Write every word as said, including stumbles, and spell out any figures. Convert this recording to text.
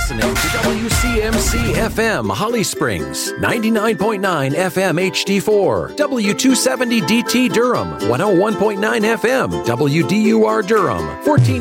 listening to W C M C F M Holly Springs, ninety-nine point nine F M H D four, W two seventy D T Durham, one oh one point nine F M, W D U R Durham, fourteen